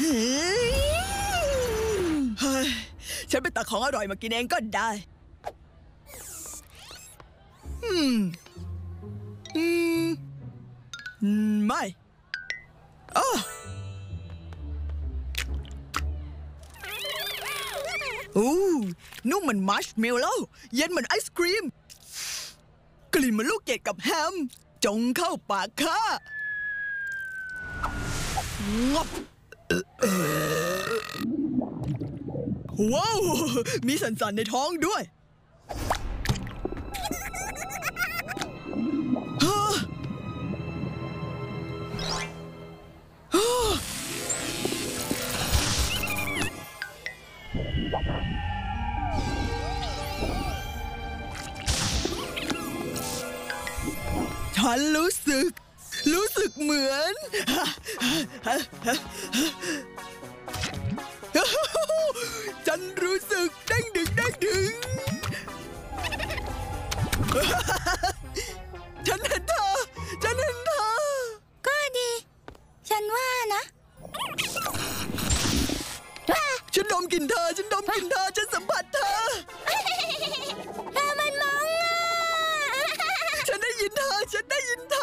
เฮ้ยฉันไปตักของอร่อยมากินเองก็ได้ไม่นุ่มเหมือนมัชเมลโล่เย็นเหมือนไอศครีมกลิ่นเหมือนลูกเกดกับแฮมจงเข้าปากข้างบว้าวมีสันๆในท้องด้วยฉันรู้สึกเหมือนฉันรู้สึกเด้งดึงฉันเห็นเธอก็ดีฉันว่านะฉันดมกลิ่นเธอฉันสัมผัสเธอมันมองฉันได้ยินเธอฉันได้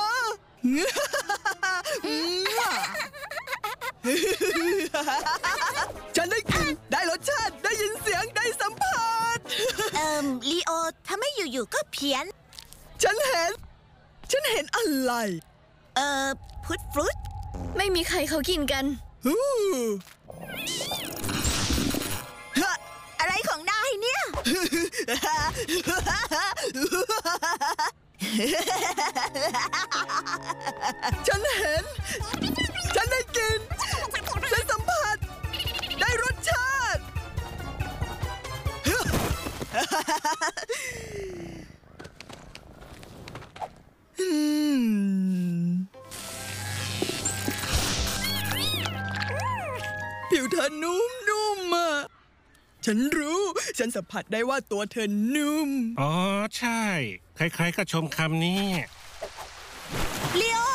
กลิ่นได้รสชาติได้ยินเสียงได้สัมผัสลีโอถ้าไม่อยู่ๆก็เพี้ยนฉันเห็นอะไรพุดฟรุตไม่มีใครเขากินกันอะไรของนายเนี่ยฉันเห็นฉันได้กินฉันสัมผัสได้รสชาติผิวเธอนุ่มอ่ะฉันรู้ฉันสัมผัสได้ว่าตัวเธอนุ่มอ๋อใช่ใครๆก็ชมคำนี้ลีโอ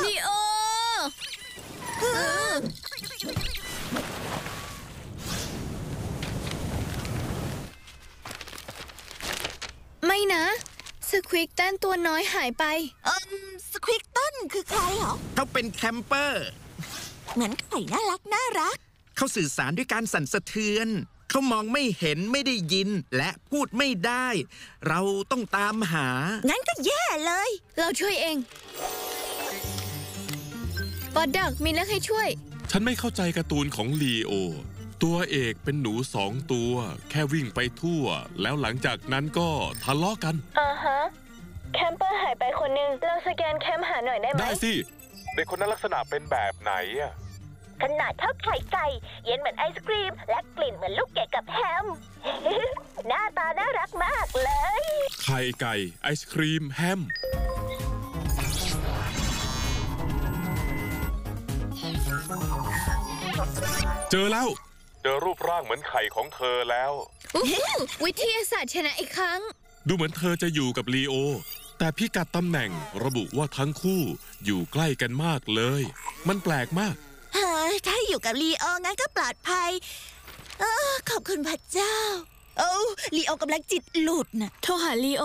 ไม่นะสควิกตันตัวน้อยหายไปสควิกตันคือใครเหรอเขาเป็นแคมเปอร์เหมือนไก่น่ารักเขาสื่อสารด้วยการสั่นสะเทือนเขามองไม่เห็นไม่ได้ยินและพูดไม่ได้เราต้องตามหางั้นก็แย่เลยเราช่วยเองบอดดักมีเรื่องให้ช่วยฉันไม่เข้าใจการ์ตูนของลีโอตัวเอกเป็นหนู2 ตัวแค่วิ่งไปทั่วแล้วหลังจากนั้นก็ทะเลาะกันแคมเปอร์หายไปคนนึงเราสแกนแคมหาหน่อยได้ไหมได้สิเด็กคนนั้นลักษณะเป็นแบบไหนอะขนาดเท่าไข่ไก่เย็นเหมือนไอศกรีมและกลิ่นเหมือนลูกเกดกับแฮม หน้าตาน่ารักมากเลยไข่ไก่ไอศครีมแฮมเจอแล้วเจอรูปร่างเหมือนไข่ของเธอแล้ววิทยาศาสตร์ชนะอีกครั้งดูเหมือนเธอจะอยู่กับลีโอแต่พิกัดตำแหน่งระบุว่าทั้งคู่อยู่ใกล้กันมากเลยมันแปลกมากถ้าอยู่กับลีโองั้นก็ปลอดภัยขอบคุณพระเจ้าลีโอกำลังจิตหลุดน่ะโทรหาลีโอ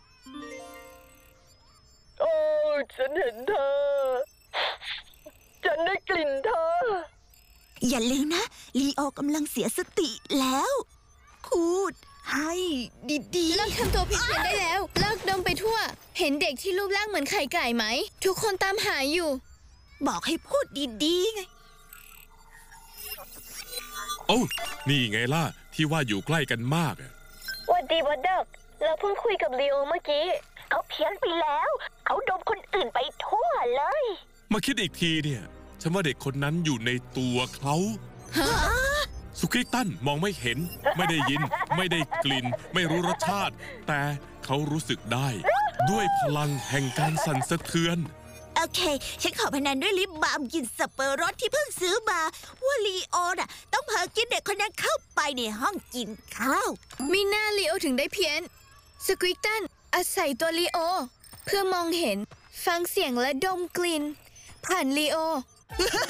ฉันเห็นเธอฉันได้กลิ่นเธออย่าลืมนะลีโอกำลังเสียสติแล้วพูดให้ดีๆเลิกทำตัวผิดเพี้ยนได้แล้วเลิกดมไปทั่วเห็นเด็กที่รูปร่างเหมือนไข่ไก่ไหมทุกคนตามหาอยู่บอกให้พูดดีๆไงนี่ไงล่ะที่ว่าอยู่ใกล้กันมากวัดดีวัดดักเราเพิ่งคุยกับลีโอเมื่อกี้เขาเพี้ยนไปแล้วเขาดมคนอื่นไปทั่วเลยมาคิดอีกทีเนี่ยฉันว่าเด็กคนนั้นอยู่ในตัวเขาสุกิตันมองไม่เห็นไม่ได้ยินไม่ได้กลิ่นไม่รู้รสชาติแต่เขารู้สึกได้ด้วยพลังแห่งการสั่นสะเทือนโอเคฉันขอพนันด้วยลิปบาล์มกลิ่นสับปะรดที่เพิ่งซื้อมาว่าลีโอน่ะต้องเผลอกินเด็กคนนั้นเข้าไปในห้องกินข้าวมีหน้าลีโอถึงได้เพี้ยนสควิกตันอาศัยตัวลีโอเพื่อมองเห็นฟังเสียงและดมกลิ่นผ่านลีโอ